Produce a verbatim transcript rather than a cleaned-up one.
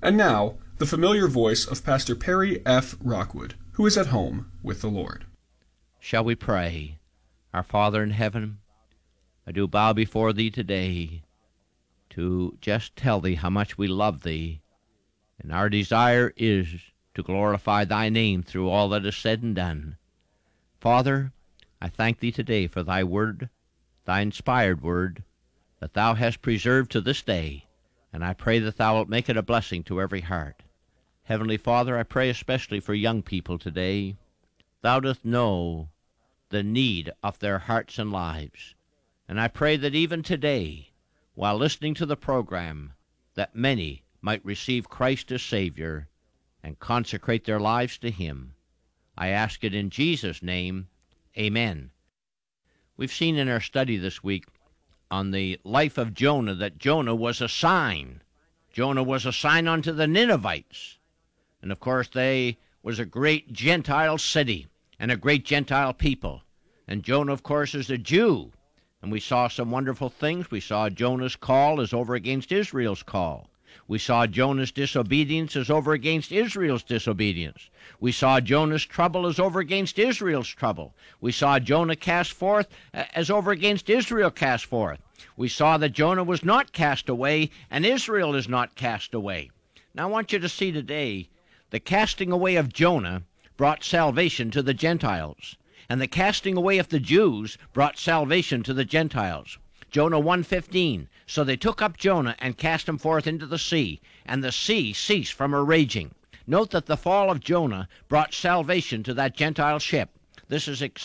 And now, the familiar voice of Pastor Perry F. Rockwood, who is at home with the Lord. Shall we pray? Our Father in heaven, I do bow before Thee today to just tell Thee how much we love Thee, and our desire is to glorify Thy name through all that is said and done. Father, I thank Thee today for Thy word, Thy inspired word, that Thou hast preserved to this day, and I pray that Thou wilt make it a blessing to every heart. Heavenly Father, I pray especially for young people today. Thou dost know the need of their hearts and lives, and I pray that even today, while listening to the program, that many might receive Christ as Savior and consecrate their lives to Him. I ask it in Jesus' name. Amen. We've seen in our study this week on the life of Jonah that Jonah was a sign. Jonah was a sign unto the Ninevites. And of course, they was a great Gentile city and a great Gentile people. And Jonah, of course, is a Jew. And we saw some wonderful things. We saw Jonah's call is over against Israel's call. We saw Jonah's disobedience is over against Israel's disobedience. We saw Jonah's trouble is over against Israel's trouble. We saw Jonah cast forth as over against Israel cast forth. We saw that Jonah was not cast away and Israel is not cast away. Now I want you to see today, the casting away of Jonah brought salvation to the Gentiles, and the casting away of the Jews brought salvation to the Gentiles. Jonah one fifteen, so they took up Jonah and cast him forth into the sea, and the sea ceased from her raging. Note that the fall of Jonah brought salvation to that Gentile ship. This is